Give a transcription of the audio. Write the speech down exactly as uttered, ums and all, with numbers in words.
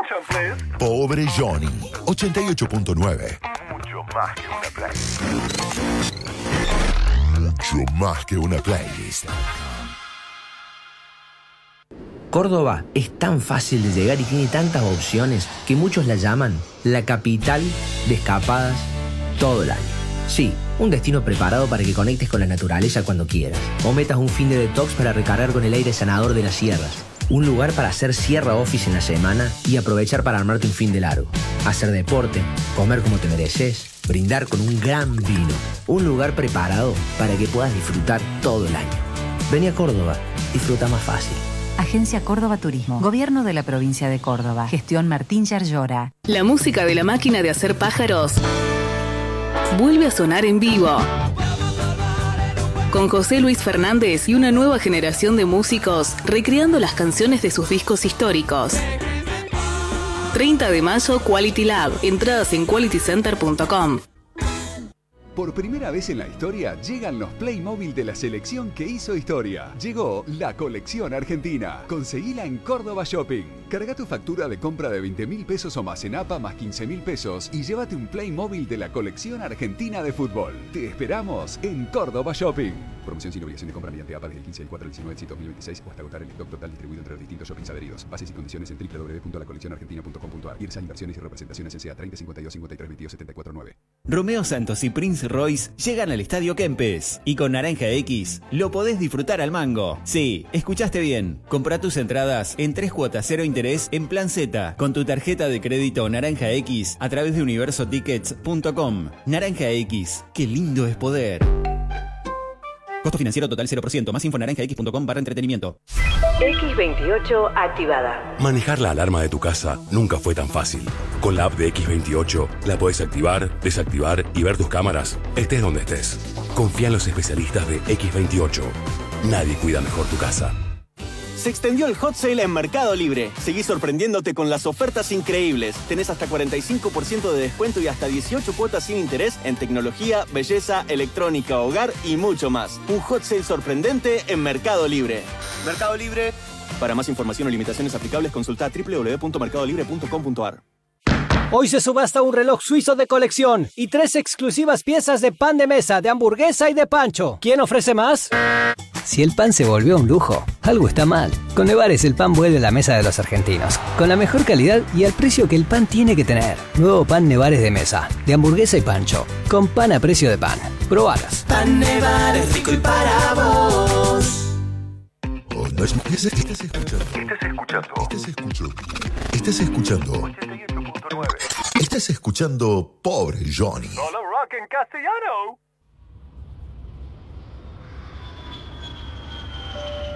Attention, please. Pobre Johnny, ochenta y ocho punto nueve. Mucho más que una playlist. Mucho más que una playlist. Córdoba es tan fácil de llegar y tiene tantas opciones que muchos la llaman la capital de escapadas todo el año. Sí, un destino preparado para que conectes con la naturaleza cuando quieras. O metas un fin de detox para recargar con el aire sanador de las sierras. Un lugar para hacer sierra office en la semana y aprovechar para armarte un fin de largo. Hacer deporte, comer como te mereces, brindar con un gran vino. Un lugar preparado para que puedas disfrutar todo el año. Vení a Córdoba, disfruta más fácil. Agencia Córdoba Turismo. Gobierno de la provincia de Córdoba. Gestión Martín Yarlora. La música de la máquina de hacer pájaros vuelve a sonar en vivo. Con José Luis Fernández y una nueva generación de músicos recreando las canciones de sus discos históricos. treinta de mayo, Quality Lab. Entradas en quality center punto com. Por primera vez en la historia, llegan los Playmobil de la selección que hizo historia. Llegó la colección argentina. Conseguila en Córdoba Shopping. Carga tu factura de compra de veinte mil pesos o más en A P A más quince mil pesos y llévate un Playmobil de la colección argentina de fútbol. Te esperamos en Córdoba Shopping. Promoción sin obligación de compra mediante A P A desde el quince del cuatro del diecinueve del dos mil veintiséis o hasta agotar el stock total distribuido entre los distintos shoppings adheridos. Bases y condiciones en doble u doble u doble u punto la colección argentina punto com punto a r. Irsa Inversiones y Representaciones en S A treinta cincuenta y dos cincuenta y tres veintidós setenta y cuatro nueve. Romeo Santos y Prince Royce llegan al Estadio Kempes y con Naranja X lo podés disfrutar al mango. Sí, escuchaste bien. Comprá tus entradas en tres cuotas cero interés en Plan Z con tu tarjeta de crédito Naranja X a través de universo tickets punto com. Naranja X, qué lindo es poder. Costo financiero total cero por ciento. Más info en naranja x punto com barra entretenimiento. X veintiocho activada. Manejar la alarma de tu casa nunca fue tan fácil. Con la app de X veintiocho la podés activar, desactivar y ver tus cámaras, estés donde estés. Confía en los especialistas de X veintiocho. Nadie cuida mejor tu casa. Se extendió el hot sale en Mercado Libre. Seguí sorprendiéndote con las ofertas increíbles. Tenés hasta cuarenta y cinco por ciento de descuento y hasta dieciocho cuotas sin interés en tecnología, belleza, electrónica, hogar y mucho más. Un hot sale sorprendente en Mercado Libre. Mercado Libre. Para más información o limitaciones aplicables, consulta doble u doble u doble u punto mercado libre punto com punto a r. Hoy se subasta un reloj suizo de colección y tres exclusivas piezas de pan de mesa, de hamburguesa y de pancho. ¿Quién ofrece más? Si el pan se volvió un lujo, algo está mal. Con Nevares el pan vuelve a la mesa de los argentinos, con la mejor calidad y al precio que el pan tiene que tener. Nuevo pan Nevares de mesa, de hamburguesa y pancho, con pan a precio de pan. Probalas. Pan Nevares, rico y para vos. Oh, no es, estás escuchando. Estás escuchando. Estás escuchando. Estás escuchando. ochenta y ocho punto nueve. Estás escuchando Pobre Johnny. Solo rock en castellano.